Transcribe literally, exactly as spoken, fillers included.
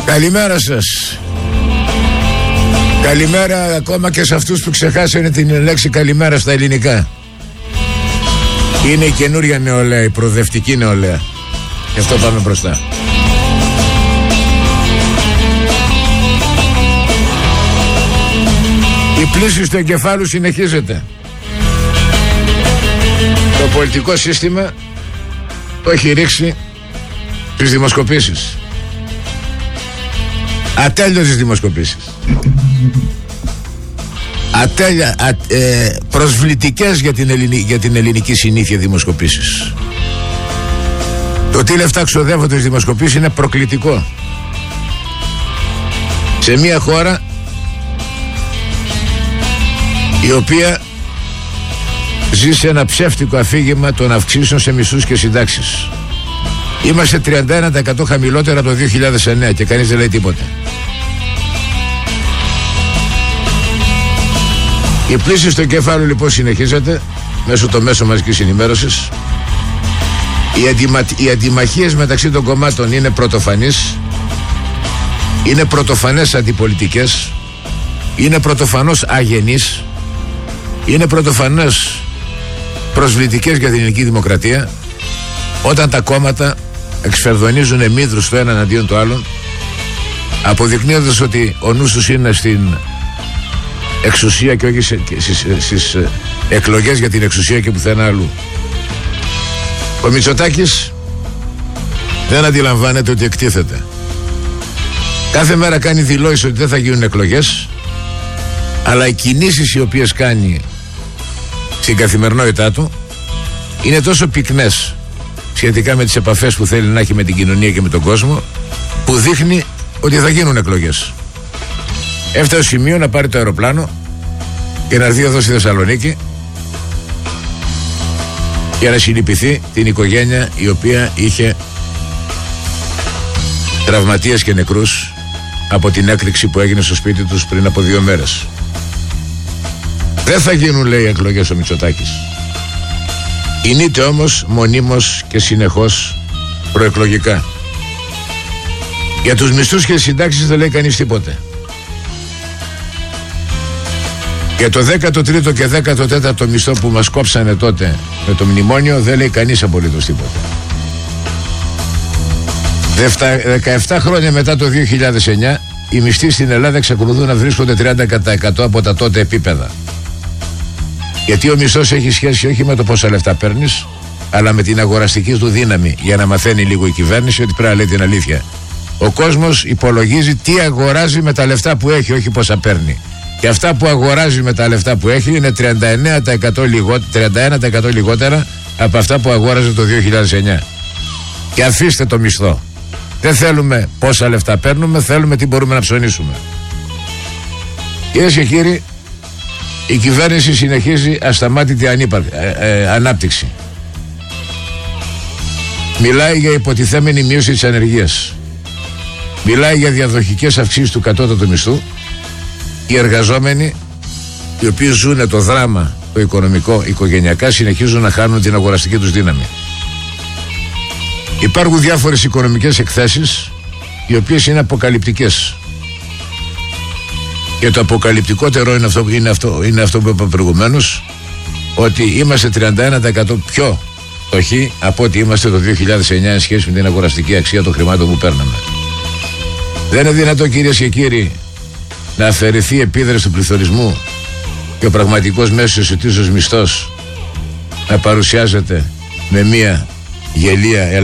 Καλημέρα σας. Καλημέρα ακόμα και σε αυτούς που ξεχάσανε την λέξη καλημέρα στα ελληνικά. Είναι η καινούρια νεολαία, η προοδευτική νεολαία. Γι' αυτό πάμε μπροστά. Η πλύση του εγκεφάλου συνεχίζεται. Το πολιτικό σύστημα το έχει ρίξει στις δημοσκοπήσεις. Ατέλειωτες δημοσκοπήσεις. Ατέλεια, α, ε, προσβλητικές για την, ελληνική, για την ελληνική συνήθεια δημοσκοπήσεις. Το τι λεφτά ξοδεύονται στις δημοσκοπήσεις είναι προκλητικό. Σε μια χώρα η οποία ζει σε ένα ψεύτικο αφήγημα των αυξήσεων σε μισθούς και συντάξεις. Είμαστε τριάντα ένα τοις εκατό χαμηλότερα από το δύο χιλιάδες εννέα και κανείς δεν λέει τίποτα. Η πλύση στο κεφάλαιο λοιπόν συνεχίζεται μέσω των μέσων μαζικής ενημέρωσης. Οι, αντιμα... οι αντιμαχίες μεταξύ των κομμάτων είναι πρωτοφανείς, είναι πρωτοφανές αντιπολιτικές, είναι πρωτοφανώς αγενείς, είναι πρωτοφανές προσβλητικές για την ελληνική δημοκρατία, όταν τα κόμματα εξφερδονίζουν εμίδρους το ένα αντίον του άλλον, αποδεικνύοντας ότι ο νους τους είναι στην εξουσία και όχι στις, στις εκλογές για την εξουσία και πουθενά αλλού. Ο Μητσοτάκης δεν αντιλαμβάνεται ότι εκτίθεται. Κάθε μέρα κάνει δηλώσεις ότι δεν θα γίνουν εκλογές, αλλά οι κινήσεις οι οποίες κάνει στην καθημερινότητά του είναι τόσο πυκνές σχετικά με τις επαφές που θέλει να έχει με την κοινωνία και με τον κόσμο, που δείχνει ότι θα γίνουν εκλογές. Έφτασε στο σημείο να πάρει το αεροπλάνο και να έρθει εδώ στη Θεσσαλονίκη για να συλληπιθεί την οικογένεια η οποία είχε τραυματίες και νεκρούς από την έκρηξη που έγινε στο σπίτι τους πριν από δύο μέρες. Δεν θα γίνουν, λέει, εκλογές ο Μητσοτάκης. Κινείται όμως μονίμως και συνεχώς προεκλογικά. Για τους μισθούς και τις συντάξεις δεν λέει κανείς τίποτε. Για το δέκατο τρίτο και δέκατο τέταρτο μισθό που μας κόψανε τότε με το μνημόνιο δεν λέει κανείς απολύτως τίποτα. δεκαεπτά χρόνια μετά το δύο χιλιάδες εννέα οι μισθοί στην Ελλάδα εξακολουθούν να βρίσκονται τριάντα τοις εκατό από τα τότε επίπεδα. Γιατί ο μισθός έχει σχέση όχι με το πόσα λεφτά παίρνεις, αλλά με την αγοραστική του δύναμη, για να μαθαίνει λίγο η κυβέρνηση ότι πρέπει να λέει την αλήθεια. Ο κόσμος υπολογίζει τι αγοράζει με τα λεφτά που έχει, όχι πόσα παίρνει. Και αυτά που αγοράζει με τα λεφτά που έχει είναι τριάντα εννέα τοις εκατό λιγότερα, τριάντα ένα τοις εκατό λιγότερα από αυτά που αγόραζε το δύο χιλιάδες εννέα. Και αφήστε το μισθό. Δεν θέλουμε πόσα λεφτά παίρνουμε, θέλουμε τι μπορούμε να ψωνίσουμε. Κυρίες και κύριοι, η κυβέρνηση συνεχίζει ασταμάτητη ανύπαρ... ε, ε, ανάπτυξη. Μιλάει για υποτιθέμενη μείωση της ανεργίας. Μιλάει για διαδοχικές αυξήσεις του κατώτατου μισθού. Οι εργαζόμενοι, οι οποίοι ζουν το δράμα το οικονομικό οικογενειακά, συνεχίζουν να χάνουν την αγοραστική τους δύναμη. Υπάρχουν διάφορες οικονομικές εκθέσεις οι οποίες είναι αποκαλυπτικές. Και το αποκαλυπτικότερο είναι αυτό, είναι αυτό, είναι αυτό που είπα προηγουμένως, ότι είμαστε τριάντα ένα τοις εκατό πιο φτωχοί από ό,τι είμαστε το δύο χιλιάδες εννέα εν σχέση με την αγοραστική αξία των χρημάτων που παίρναμε. Δεν είναι δυνατό, κυρίες και κύριοι, να αφαιρεθεί η επίδραση του πληθωρισμού και ο πραγματικός μέσος ετήσιος μισθός να παρουσιάζεται με μία γελία